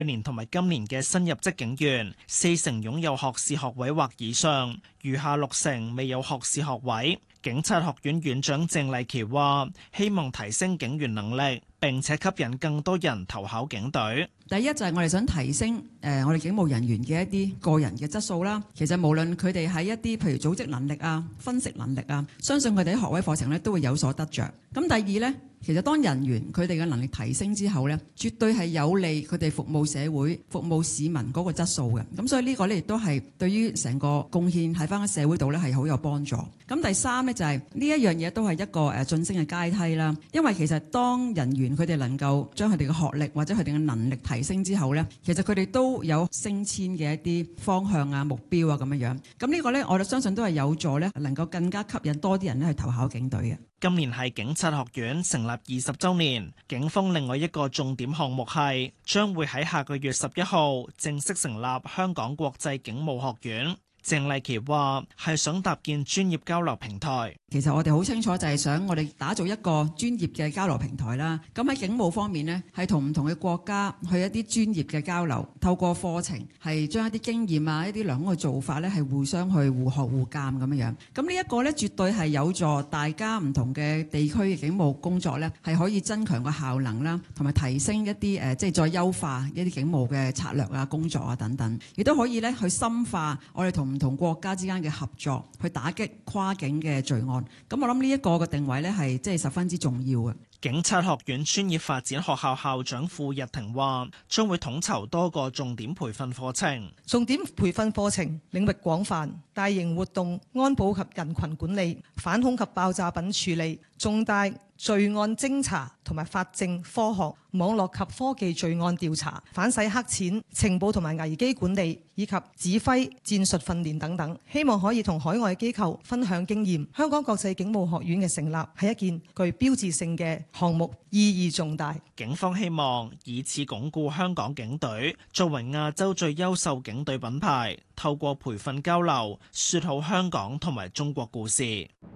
去年同埋今年嘅新入職警員，40%擁有學士學位或以上，餘下60%未有學士學位。警察學院院長鄭麗琪話：希望提升警員能力，並且吸引更多人投考警隊。 第一就係我哋想提升我哋警務人員嘅一啲個人嘅質素啦。其實無論佢哋喺一啲譬如組織能力啊、分析能力啊，相信佢哋喺學位課程咧都會有所得着。咁第二呢，其實當人員佢哋嘅能力提升之後呢，絕對係有利佢哋服務社會、服務市民嗰個質素嘅。咁所以呢個呢，亦都係對於成個貢獻喺翻個社會度呢係好有幫助。咁第三呢，就係呢一樣嘢都係一個晉升嘅階梯啦。因為其實當人員佢哋能夠將佢哋嘅學歷或者佢哋嘅能力提升之後呢，其實佢哋都有升遷嘅一啲方向啊、目標啊咁樣樣。咁呢個呢，我哋相信都係有助呢，能夠更加吸引多啲人呢去投考警隊嘅。 今年係警察學院成立20週年，警方另外一個重點項目係將會喺下個月11號正式成立香港國際警務學院。鄭麗琪話係想搭建專業交流平台。 其實我哋好清楚就係想我哋打造一個專業嘅交流平台啦。咁喺警務方面呢，係同唔同嘅國家去一啲專業嘅交流，透過課程係將一啲經驗啊、一啲良好嘅做法呢係互相去互學互鑑咁樣樣。咁呢一個呢，絕對係有助大家唔同嘅地區嘅警務工作呢，係可以增強個效能啦，同埋提升一啲即係再優化一啲警務嘅策略啊、工作啊等等，亦都可以呢去深化我哋同唔同國家之間嘅合作，去打擊跨境嘅罪案。咁我諗呢一個嘅定位呢係即係十分之重要嘅。 警察學院專業發展學校校長傅日婷話，將會統籌多個重點培訓課程。 重點培訓課程領域廣泛，大型活動、安保及人群管理、反恐及爆炸品處理、重大罪案偵查同埋法證科學、網絡及科技罪案調查、反洗黑錢、情報同埋危機管理，以及指揮戰術訓練等等，希望可以同海外機構分享經驗。香港國際警務學院嘅成立係一件具標誌性嘅項目，意義重大。 警方希望以此鞏固香港警隊作為亞洲最優秀警隊品牌，透過培訓交流，說好香港同埋中國故事。